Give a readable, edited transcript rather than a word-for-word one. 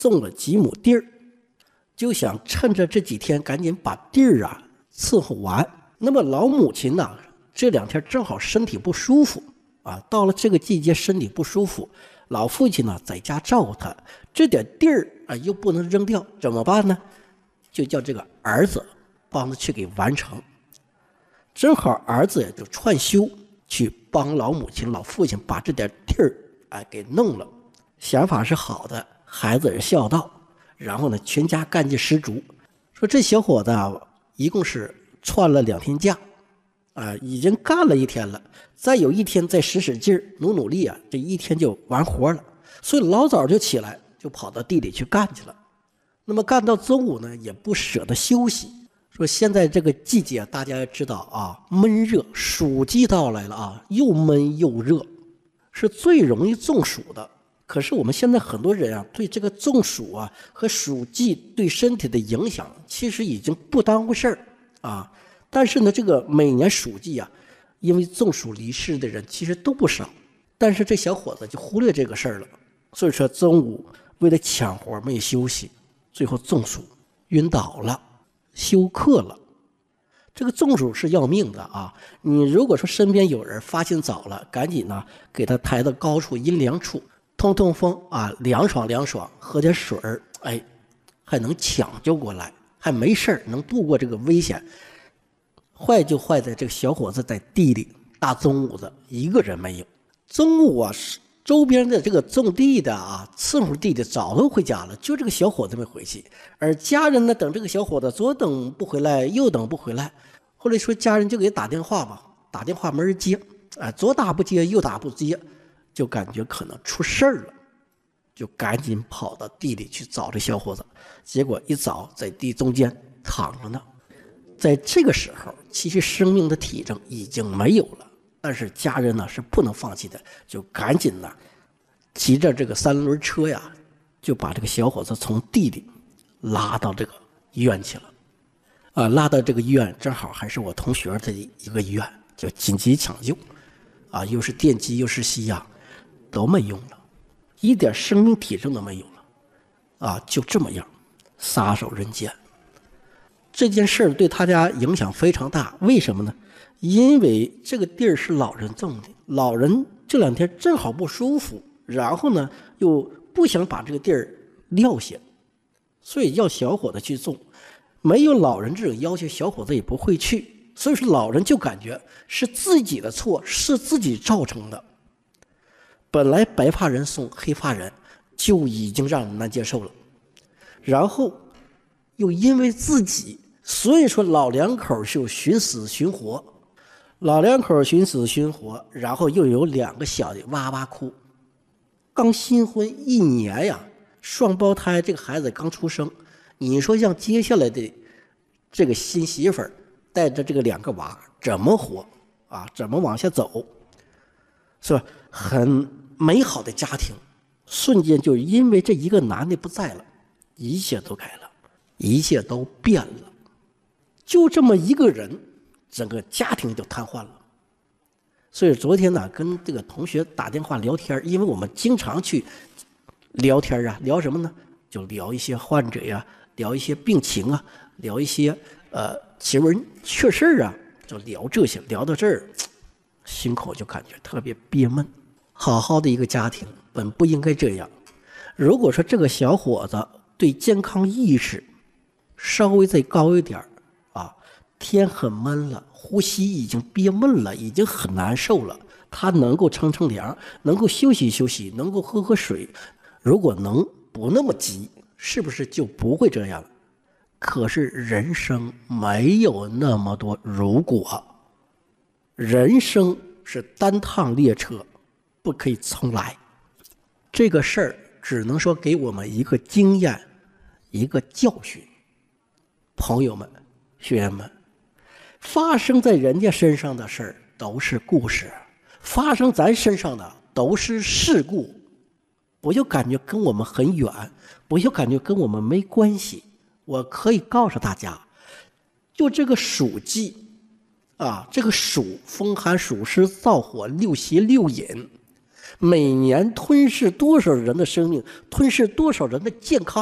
种了几亩地儿，就想趁着这几天赶紧把地儿伺候完。那么老母亲呢，这2天正好身体不舒服到了这个季节身体不舒服，老父亲呢在家照顾他，这点地儿又不能扔掉，怎么办呢？就叫这个儿子帮着去给完成。正好儿子也就串休去帮老母亲老父亲把这点地儿给弄了。想法是好的，孩子也孝道，然后呢全家干劲十足。说这小伙子一共是串了2天假已经干了1天了，再有1天再使劲努力这1天就完活了。所以老早就起来就跑到地里去干去了。那么干到中午呢也不舍得休息。说现在这个季节大家也知道闷热，暑季到来了又闷又热，是最容易中暑的。可是我们现在很多人对这个中暑和暑季对身体的影响其实已经不当回事儿但是呢这个每年暑季因为中暑离世的人其实都不少，但是这小伙子就忽略这个事儿了。所以说中午为了抢活没休息，最后中暑晕倒了，休克了。这个中暑是要命的你如果说身边有人发现早了，赶紧呢给他抬到高处阴凉处通通风凉爽凉爽，喝点水还能抢救过来，还没事能度过这个危险。坏就坏在这个小伙子在地里大中午的一个人没有。中午周边的这个种地的伺候地的早都回家了，就这个小伙子没回去。而家人呢等这个小伙子左等不回来右等不回来，后来说家人就给他打电话吧，打电话没人接左打不接右打不接，就感觉可能出事儿了，就赶紧跑到地里去找这小伙子。结果一找在地中间躺着呢。在这个时候其实生命的体征已经没有了，但是家人呢是不能放弃的，就赶紧呢骑着这个3轮车就把这个小伙子从地里拉到这个医院去了拉到这个医院正好还是我同学的一个医院，叫紧急抢救又是电击又是吸氧都没用了，一点生命体征都没有了就这么样撒手人间。这件事对他家影响非常大，为什么呢？因为这个地儿是老人种的，老人这2天正好不舒服，然后呢又不想把这个地儿撂下，所以要小伙子去种。没有老人这种要求，小伙子也不会去，所以说老人就感觉是自己的错，是自己造成的。本来白发人送黑发人就已经让人难接受了，然后又因为自己，所以说老两口就寻死寻活。老两口寻死寻活，然后又有2个小的哇哇哭。刚新婚1年双胞胎，这个孩子刚出生，你说让接下来的这个新媳妇儿带着这个2个娃怎么活怎么往下走，是吧？很美好的家庭瞬间就因为这一个男的不在了，一切都改了，一切都变了。就这么一个人，整个家庭就瘫痪了。所以昨天呢跟这个同学打电话聊天，因为我们经常去聊天聊什么呢？就聊一些患者聊一些病情聊一些奇闻趣事就聊这些。聊到这儿心口就感觉特别憋闷。好好的一个家庭本不应该这样。如果说这个小伙子对健康意识稍微再高一点天很闷了，呼吸已经憋闷了，已经很难受了，他能够乘凉，能够休息休息，能够喝水，如果能不那么急，是不是就不会这样？可是人生没有那么多如果，人生是单趟列车，不可以重来。这个事儿只能说给我们一个经验，一个教训。朋友们，学员们，发生在人家身上的事儿都是故事，发生咱身上的都是事故。不要感觉跟我们很远，不要感觉跟我们没关系。我可以告诉大家，就这个暑季这个暑，风寒暑湿燥火六邪六淫， 每年吞噬多少人的生命，吞噬多少人的健康。